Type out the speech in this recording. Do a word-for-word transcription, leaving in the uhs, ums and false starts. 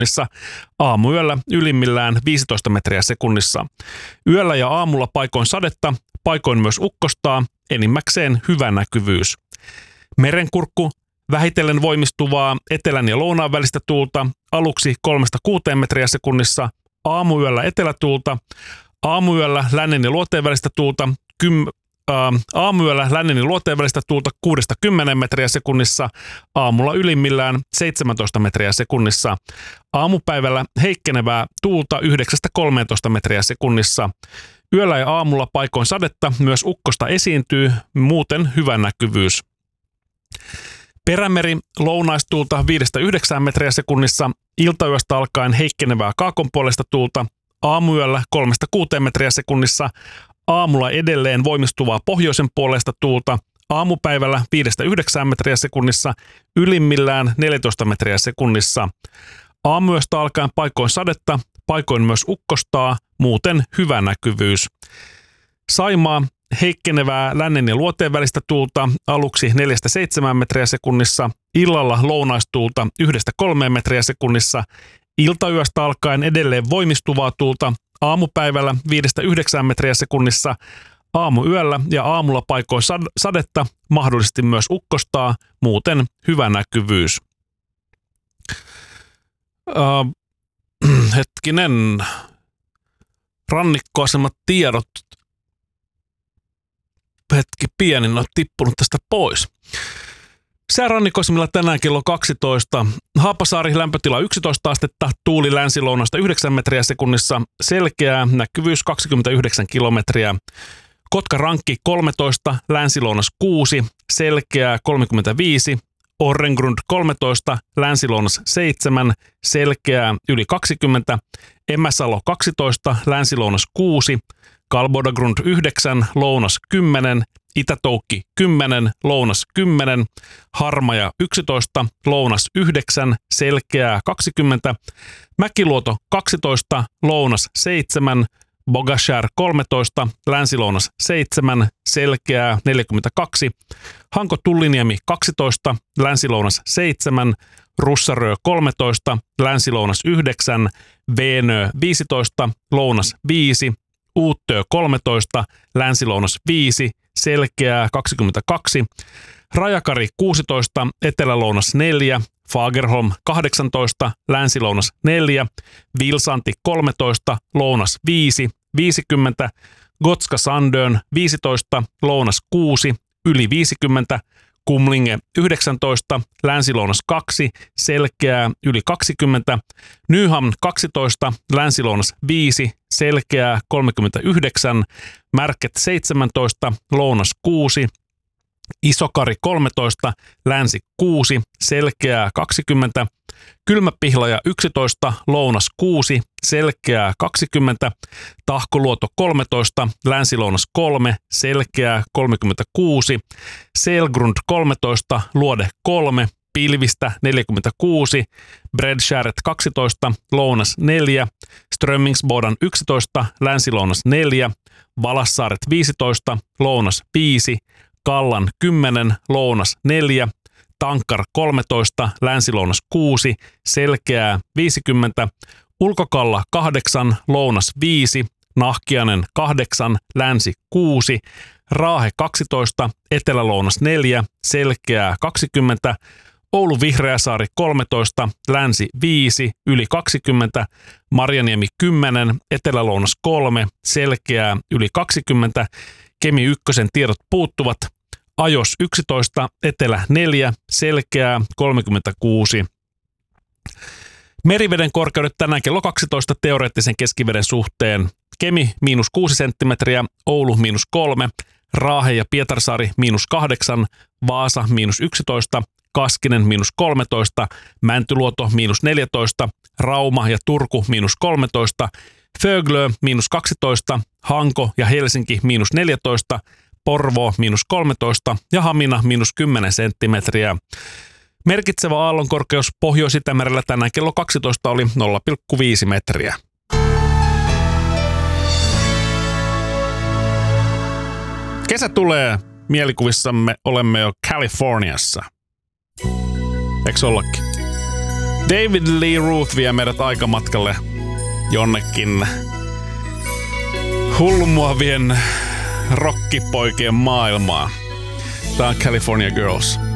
sekunnissa, aamuyöllä ylimmillään viisitoista metriä sekunnissa. Yöllä ja aamulla paikoin sadetta, paikoin myös ukkostaa, enimmäkseen hyvä näkyvyys. Merenkurkku, vähitellen voimistuvaa etelän ja lounaan välistä tuulta, aluksi kolmesta kuuteen metriä sekunnissa, aamuyöllä etelätuulta, aamuyöllä lännen ja luoteen välistä tuulta, kym, ää, aamuyöllä lännen ja luoteen välistä tuulta kuudesta kymmeneen metriä sekunnissa, aamulla ylimmillään seitsemäntoista metriä sekunnissa, aamupäivällä heikkenevää tuulta yhdeksästä kolmeentoista metriä sekunnissa. Yöllä ja aamulla paikoin sadetta, myös ukkosta esiintyy, muuten hyvä näkyvyys. Perämeri lounaistuulta viidestä yhdeksään metriä sekunnissa, iltayöstä alkaen heikkenevää kaakonpuoleista tuulta, aamuyöllä kolmesta kuuteen metriä sekunnissa, aamulla edelleen voimistuvaa pohjoisen puolesta tuulta, aamupäivällä viidestä yhdeksään metriä sekunnissa, ylimmillään neljätoista metriä sekunnissa. Aamuyöstä alkaen paikoin sadetta, paikoin myös ukkostaa, muuten hyvä näkyvyys. Saimaa, heikkenevää lännen ja luoteen välistä tuulta, aluksi neljästä seitsemään metriä sekunnissa, illalla lounaistuulta yhdestä kolmeen metriä sekunnissa, iltayöstä alkaen edelleen voimistuvaa tuulta, aamupäivällä viidestä yhdeksään metriä sekunnissa, aamuyöllä ja aamulla paikoin sadetta, mahdollisesti myös ukkostaa, muuten hyvä näkyvyys. Uh, hetkinen, rannikkoasemat tiedot, hetki pieni, ne on tippunut tästä pois. Säärannikkoasemilla tänään kello kaksitoista. Haapasaari lämpötila yksitoista astetta, tuuli länsilounasta yhdeksän metriä sekunnissa, selkeää, näkyvyys kaksikymmentäyhdeksän kilometriä. Kotka-Rankki kolmetoista, länsilounas kuusi, selkeää kolmekymmentäviisi. Orrengrund kolmetoista, länsilounas seitsemän, selkeää yli kaksikymmentä. Emäsalo kaksitoista, länsilounas kuusi, Kalbodagrund yhdeksän, lounas kymmenen, Itätoukki kymmenen, lounas kymmenen, Harmaja yksitoista, lounas yhdeksän, selkeää kaksikymmentä, Mäkiluoto kaksitoista, lounas seitsemän, Bogashär kolmetoista, länsilounas seitsemän, selkeää neljäkymmentäkaksi, Hanko Tulliniemi kaksitoista, länsilounas seitsemän, Russarö kolmetoista, länsilounas yhdeksän, Veenö viisitoista, lounas viisi, Uuttöö kolmetoista, länsilounas viisi, selkeää kaksikymmentäkaksi, Rajakari kuusitoista, etelälounas neljä, Fagerholm kahdeksantoista, länsilounas neljä, Vilsanti kolmetoista, lounas viisi, viisikymmentä, Gotska Sandön viisitoista, lounas kuusi, yli viisikymmentä, Kumlinge yhdeksäntoista, länsilounas kaksi, selkeää yli kaksikymmentä, Nyhamn kaksitoista, länsilounas viisi, selkeää kolmekymmentäyhdeksän, Märket seitsemäntoista, lounas kuusi, Isokari kolmetoista, länsi kuusi, selkeää kaksikymmentä, Kylmäpihlaja yksitoista, lounas kuusi, selkeää kaksikymmentä, Tahkoluoto kolmetoista, länsilounas kolme, selkeää kolmekymmentäkuusi, Selgrund kolmetoista, luode kolme, pilvistä neljäkymmentäkuusi, Bredskäret kaksitoista, lounas neljä, Strömmingsbodan yksitoista, länsilounas neljä, Valassaaret viisitoista, lounas viisi, Kallan kymmenen, lounas neljä, Tankkar kolmetoista, länsilounas kuusi, selkeää viisikymmentä, Ulkokalla kahdeksan, lounas viisi, Nahkiainen kahdeksan, länsi kuusi, Raahe kaksitoista, etelälounas neljä, selkeää kaksikymmentä, Oulu Vihreäsaari kolmetoista, länsi viisi, yli kaksikymmentä, Marjaniemi kymmenen, etelälounas kolme, selkeää yli kaksikymmentä, Kemi ykkösen tiedot puuttuvat, Ajos yksitoista, etelä neljä, selkeää kolmekymmentäkuusi. Meriveden korkeudet tänään kello kaksitoista teoreettisen keskiveden suhteen. Kemi miinus kuusi senttimetriä, Oulu miinus kolme, Raahe ja Pietarsaari miinus kahdeksan, Vaasa miinus yksitoista, Kaskinen miinus kolmetoista, Mäntyluoto miinus neljätoista, Rauma ja Turku miinus kolmetoista, Föglö miinus kaksitoista, Hanko ja Helsinki miinus neljätoista, Porvoo miinus kolmetoista ja Hamina miinus kymmenen senttimetriä. Merkitsevä aallonkorkeus Pohjois-Itämerellä tänään kello kaksitoista oli nolla pilkku viisi metriä. Kesä tulee, mielikuvissamme olemme jo Californiassa. Eikö ollakin? David Lee Roth vie meidät aikamatkalle jonnekin hulmuavien rockipoikien maailmaa. Tää on California Girls.